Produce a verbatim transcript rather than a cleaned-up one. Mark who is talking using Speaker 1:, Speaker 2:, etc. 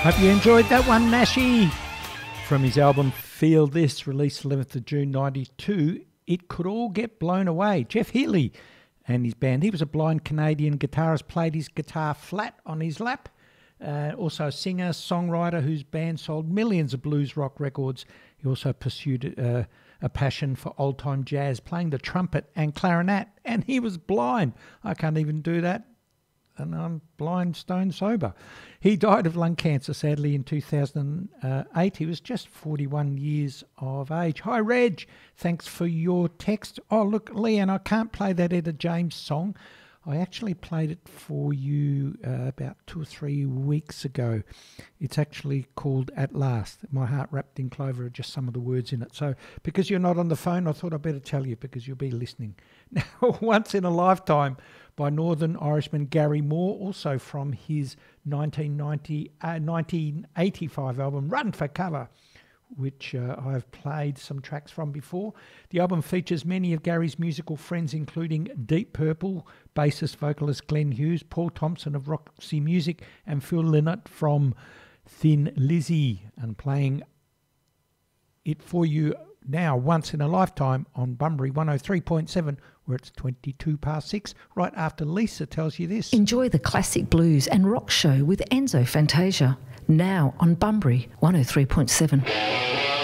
Speaker 1: Hope you enjoyed that one, Nashi. From his album Feel This, released eleventh of June ninety-two, It Could All Get Blown Away. Jeff Healey and his band. He was a blind Canadian guitarist, played his guitar flat on his lap. Uh, also a singer, songwriter whose band sold millions of blues rock records. He also pursued uh, a passion for old-time jazz, playing the trumpet and clarinet, and he was blind. I can't even do that, and I'm blind, stone sober. He died of lung cancer, sadly, in two thousand eight. He was just forty-one years of age. Hi, Reg. Thanks for your text. Oh, look, Leanne, I can't play that Etta James song. I actually played it for you uh, about two or three weeks ago. It's actually called At Last. My Heart Wrapped in Clover are just some of the words in it. So because you're not on the phone, I thought I'd better tell you because you'll be listening. Now, Once in a Lifetime by Northern Irishman Gary Moore, also from his nineteen ninety, uh, nineteen eighty-five album Run for Cover, which uh, I've played some tracks from before. The album features many of Gary's musical friends, including Deep Purple, bassist vocalist Glenn Hughes, Paul Thompson of Roxy Music, and Phil Lynott from Thin Lizzy. And playing it for you now, Once in a Lifetime, on Bunbury one oh three point seven, where it's twenty-two past six, right after Lisa tells you this.
Speaker 2: Enjoy the classic blues and rock show with Enzo Fantasia, now on Bunbury one oh three point seven.